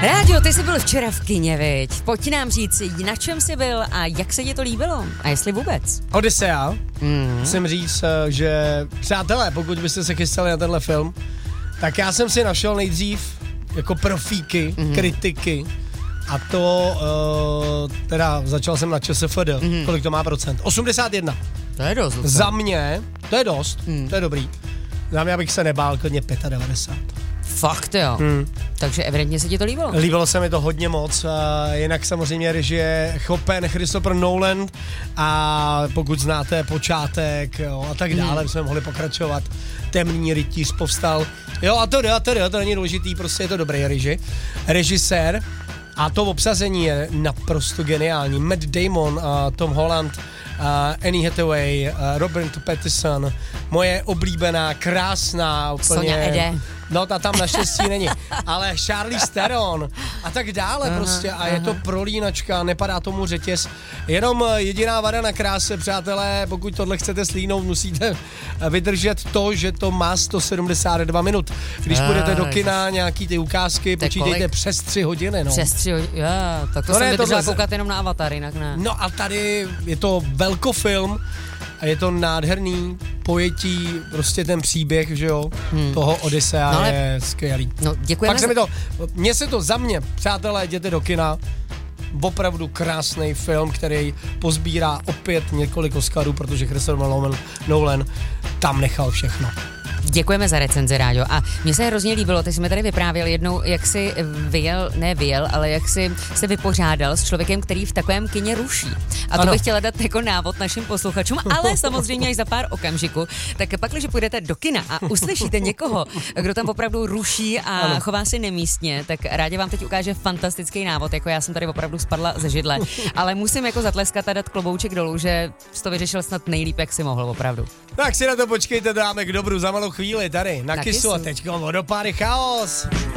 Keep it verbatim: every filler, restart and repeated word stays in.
Rádio, ty jsi byl včera v kině, viď? Pojď nám říct, na čem jsi byl a jak se ti to líbilo? A jestli vůbec? Odisea. Mm. Musím říct, že přátelé, pokud byste se chystali na tenhle film, tak já jsem si našel nejdřív jako profíky, mm. kritiky a to uh, teda začal jsem na ČSFD. Mm. Kolik to má procent? osmdesát jedna. To je dost. Docela. Za mě, to je dost, mm. to je dobrý. Za mě, abych se nebál, klidně devadesát pět. Fakt jo. Hmm. Takže evidentně se ti to líbilo. Líbilo se mi to hodně moc, a jinak samozřejmě režie Chopin, Christopher Nolan a pokud znáte počátek jo, a tak dále, hmm. jsme mohli pokračovat. Temný rytíř povstal. Jo a to jde, a to jde, to není důležitý, prostě je to dobrý reži. režisér a to obsazení je naprosto geniální. Matt Damon, a Tom Holland, Uh, Annie Hathaway, uh, Robert Pattinson, moje oblíbená, krásná, úplně... Sonia Ede. No, ta tam naštěstí není, ale Charlize Theron a tak dále aha, prostě a aha. je to prolínačka, nepadá tomu řetěz. Jenom jediná vada na kráse, přátelé, pokud tohle chcete slínout, musíte vydržet to, že to má sto sedmdesát dva minut. Když ah, půjdete do kina, nějaký ty ukázky, tak počítejte kolik? Přes tři hodiny, no. Přes tři hodiny, jo, tak to no jsem ne, vydržela tohle... koukat jenom na Avatar, jinak ne. No a tady je to velkofilm a je to nádherný pojetí, prostě ten příběh, že jo, hmm. toho Odisea no, ale... je skvělý. No, děkujeme. Pak se mi to, mně se to za mě, přátelé, jděte do kina, opravdu krásný film, který pozbírá opět několik Oscarů, protože Christopher Nolan, Nolan tam nechal všechno. Děkujeme za recenzi, Ráďo. A mně se hrozně líbilo, ty jsi mi tady vyprávěl jednou, jak jsi vyjel, ne vyjel, ale jak jsi se vypořádal s člověkem, který v takovém kině ruší. A to ano. bych chtěla dát jako návod našim posluchačům, ale samozřejmě až za pár okamžiků. Tak pak, když půjdete do kina a uslyšíte někoho, kdo tam opravdu ruší a ano. chová si nemístně, tak Ráďa vám teď ukáže fantastický návod, jako já jsem tady opravdu spadla ze židle. Ale musím jako zatleskat a dát klobouček dolů, že jsi to vyřešil snad nejlíp, jak si mohl, opravdu. Tak si na to počkejte, dáme k dobru za malou chvíli tady na, na Kisu a teďko vodopády chaos.